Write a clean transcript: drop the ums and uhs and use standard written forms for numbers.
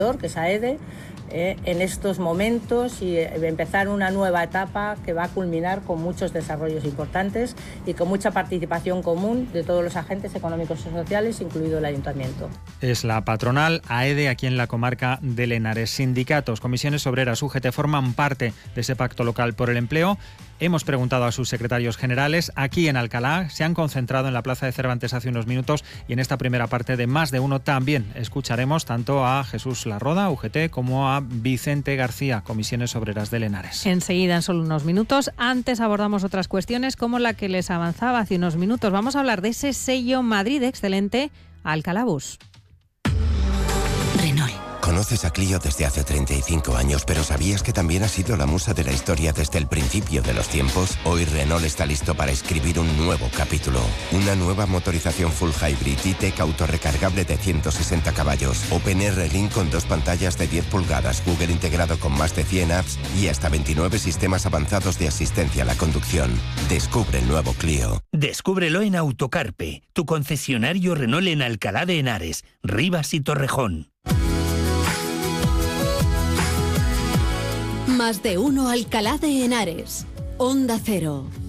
que es AEDE, en estos momentos y empezar una nueva etapa que va a culminar con muchos desarrollos importantes y con mucha participación común de todos los agentes económicos y sociales, incluido el Ayuntamiento. Es la patronal AEDE aquí en la comarca del Henares. Sindicatos, comisiones obreras, UGT forman parte de ese pacto local por el empleo. Hemos preguntado a sus secretarios generales aquí en Alcalá, se han concentrado en la Plaza de Cervantes hace unos minutos y en esta primera parte de Más de Uno también escucharemos tanto a Jesús Larroda, UGT, como a Vicente García, comisiones obreras del Henares. Enseguida, en solo unos minutos. Antes abordamos otras cuestiones como la que les avanzaba hace unos minutos. Vamos a hablar de ese sello Madrid Excelente Alcalá Bus. Renault. Conoces a Clio desde hace 35 años, pero ¿sabías que también ha sido la musa de la historia desde el principio de los tiempos? Hoy Renault está listo para escribir un nuevo capítulo. Una nueva motorización full hybrid E-Tech autorrecargable de 160 caballos, OpenR Link con 2 pantallas de 10 pulgadas, Google integrado con más de 100 apps y hasta 29 sistemas avanzados de asistencia a la conducción. Descubre el nuevo Clio. Descúbrelo en Autocarpe, tu concesionario Renault en Alcalá de Henares, Rivas y Torrejón. Más de Uno Alcalá de Henares. Onda Cero.